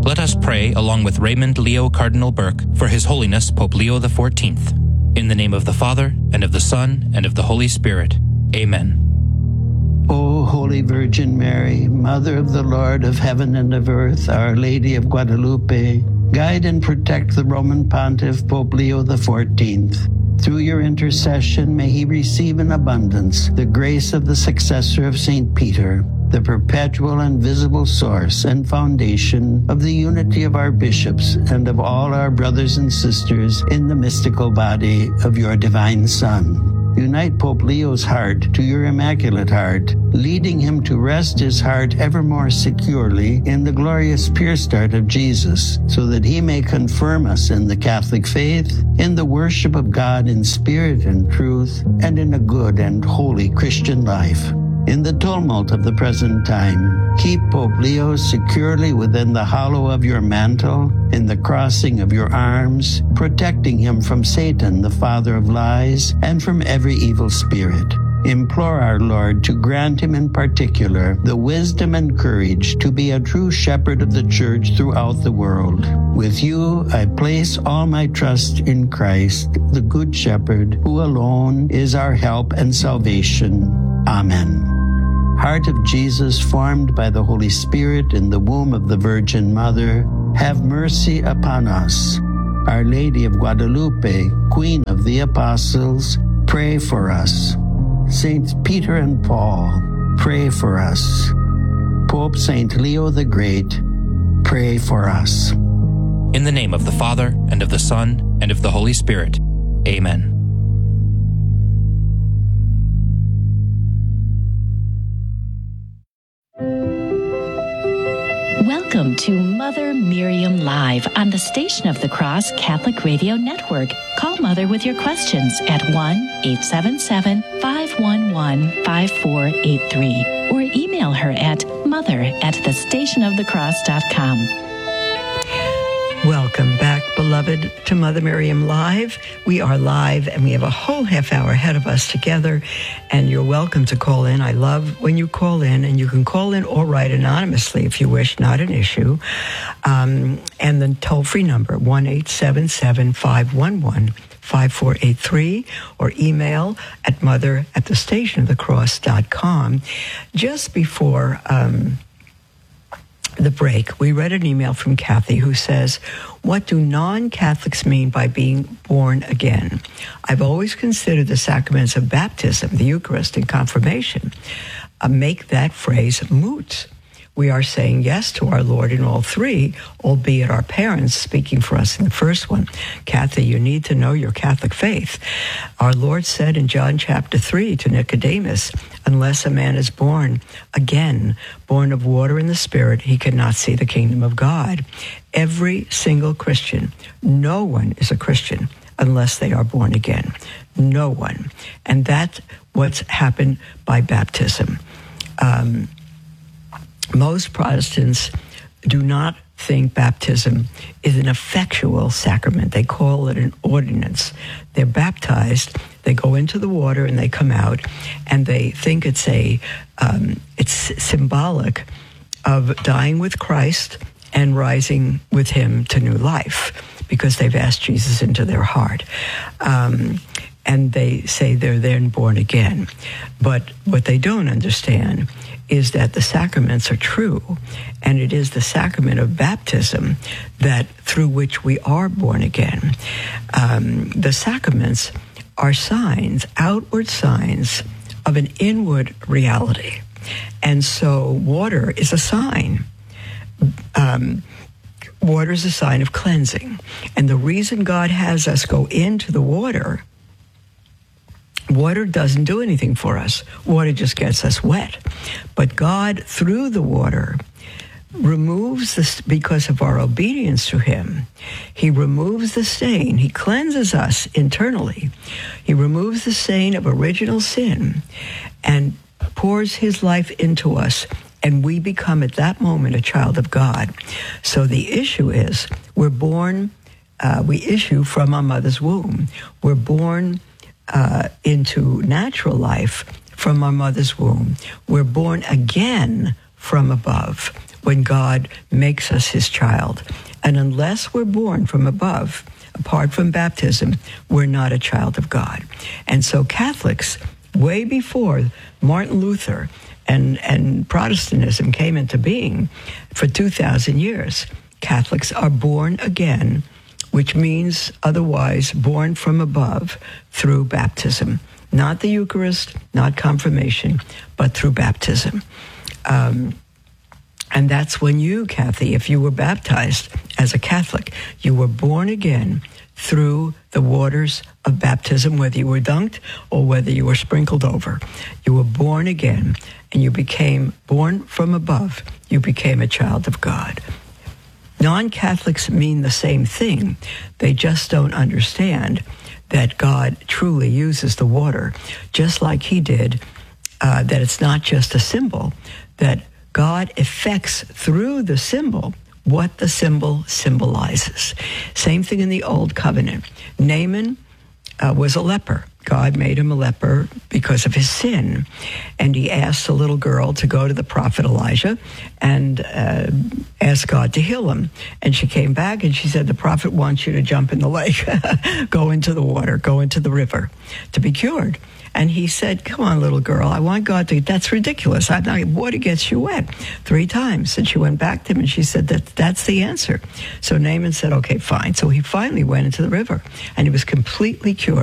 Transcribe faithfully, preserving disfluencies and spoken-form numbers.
Let us pray along with Raymond Leo Cardinal Burke for His Holiness Pope Leo the fourteenth. In the name of the Father, and of the Son, and of the Holy Spirit. Amen. O Holy Virgin Mary, Mother of the Lord of heaven and of earth, Our Lady of Guadalupe, guide and protect the Roman Pontiff Pope Leo the fourteenth. Through your intercession, may he receive in abundance the grace of the successor of Saint Peter, the perpetual and visible source and foundation of the unity of our bishops and of all our brothers and sisters in the mystical body of your divine Son. Unite Pope Leo's heart to your Immaculate Heart, leading him to rest his heart ever more securely in the glorious pierced heart of Jesus, so that he may confirm us in the Catholic faith, in the worship of God in spirit and truth, and in a good and holy Christian life. In the tumult of the present time, keep Pope Leo securely within the hollow of your mantle, in the crossing of your arms, protecting him from Satan, the father of lies, and from every evil spirit. Implore our Lord to grant him in particular the wisdom and courage to be a true shepherd of the Church throughout the world. With you, I place all my trust in Christ, the Good Shepherd, who alone is our help and salvation. Amen. Heart of Jesus, formed by the Holy Spirit in the womb of the Virgin Mother, have mercy upon us. Our Lady of Guadalupe, Queen of the Apostles, pray for us. Saints Peter and Paul, pray for us. Pope Saint Leo the Great, pray for us. In the name of the Father, and of the Son, and of the Holy Spirit. Amen. Welcome to Mother Miriam Live on the Station of the Cross Catholic Radio Network. Call Mother with your questions at one eight seven seven, five one one, five four eight three or email her at mother at the station of the cross dot com. Welcome back, beloved, to Mother Miriam Live. We are live, and we have a whole half hour ahead of us together, and you're welcome to call in. I love when you call in, and you can call in or write anonymously if you wish, not an issue. Um, and the toll-free number, one eight seven seven, five one one, five four eight three, or email at mother at the station of the cross dot com. Just before... Um, the break, we read an email from Kathy who says, what do non-Catholics mean by being born again? I've always considered the sacraments of baptism, the Eucharist, and confirmation uh, make that phrase moot. We are saying yes to our Lord in all three, albeit our parents speaking for us in the first one. Kathy, you need to know your Catholic faith. Our Lord said in John chapter three to Nicodemus, unless a man is born again, born of water and the Spirit, he cannot see the kingdom of God. Every single Christian, no one is a Christian unless they are born again. No one. And that's what's happened by baptism. Um, Most Protestants do not think baptism is an effectual sacrament. They call it an ordinance. They're baptized, they go into the water and they come out, and they think it's a um, it's symbolic of dying with Christ and rising with him to new life, because they've asked Jesus into their heart. Um, and they say they're then born again. But what they don't understand is that the sacraments are true, and it is the sacrament of baptism that through which we are born again. Um, the sacraments are signs, outward signs of an inward reality. And so water is a sign. Um, water is a sign of cleansing. And the reason God has us go into the water, water doesn't do anything for us. Water just gets us wet. But God, through the water, removes this, because of our obedience to him, he removes the stain. He cleanses us internally. He removes the stain of original sin and pours his life into us, and we become at that moment a child of God. So the issue is, we're born, uh, we issue from our mother's womb. We're born uh, into natural life from our mother's womb. We're born again from above. when God makes us his child. And unless we're born from above, apart from baptism, we're not a child of God. And so Catholics, way before Martin Luther and, and Protestantism came into being, for two thousand years, Catholics are born again, which means otherwise born from above through baptism. Not the Eucharist, not confirmation, but through baptism. Um, and that's when you, Kathy, if you were baptized as a Catholic, you were born again through the waters of baptism, whether you were dunked or whether you were sprinkled over. You were born again, and you became born from above. You became a child of God. Non-Catholics mean the same thing. They just don't understand that God truly uses the water, just like he did, uh, that it's not just a symbol, that God effects through the symbol what the symbol symbolizes. Same thing in the Old Covenant. Naaman uh, was a leper. God made him a leper because of his sin. And he asked a little girl to go to the prophet Elijah and uh, ask God to heal him. And she came back and she said, the prophet wants you to jump in the lake, go into the water, go into the river to be cured. And he said, come on, little girl, I want God to, that's ridiculous. I know water gets you wet three times. And she went back to him and she said, that that's the answer. So Naaman said, okay, fine. So he finally went into the river and he was completely cured.